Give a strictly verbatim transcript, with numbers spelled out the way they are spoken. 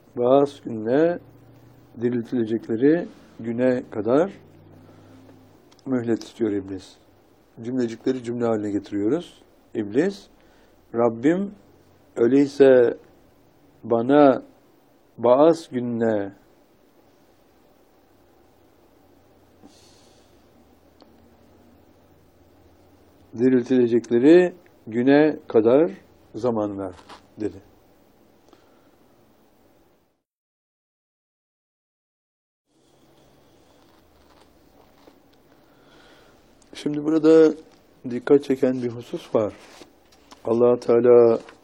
Baas gününe, diriltilecekleri güne kadar mühlet istiyor iblis. Cümlecikleri cümle haline getiriyoruz. İblis, Rabbim öyleyse bana Baas gününe diriltilecekleri güne kadar zaman ver dedi. Şimdi burada dikkat çeken bir husus var. Allah Teala